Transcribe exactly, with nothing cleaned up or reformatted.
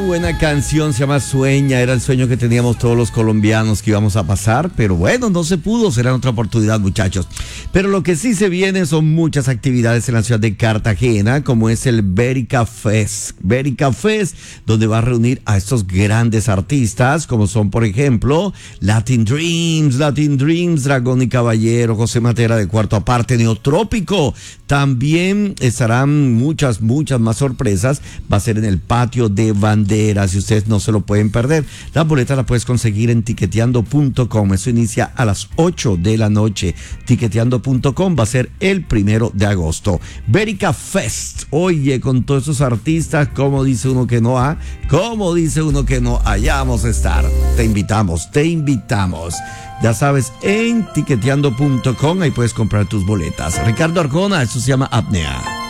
buena canción, se llama Sueña. Era el sueño que teníamos todos los colombianos que íbamos a pasar, pero bueno, no se pudo, será otra oportunidad, muchachos. Pero lo que sí se viene son muchas actividades en la ciudad de Cartagena, como es el Berica Fest. Berica Fest, donde va a reunir a estos grandes artistas, como son, por ejemplo, Latin Dreams, Latin Dreams, Dragón y Caballero, José Matera de Cuarto Aparte, Neotrópico. También estarán muchas, muchas más sorpresas. Va a ser en el patio de Banderas y ustedes no se lo pueden perder. Las boletas las puedes conseguir en tiqueteando punto com. Eso inicia a las ocho de la noche. tiqueteando punto com va a ser el primero de agosto. Berica Fest. Oye, con todos esos artistas, ¿cómo dice uno que no ha? ¿Cómo dice uno que no? Allá vamos a estar. Te invitamos, te invitamos. Ya sabes, en tiqueteando punto com ahí puedes comprar tus boletas. Ricardo Arjona, eso se llama Apnea.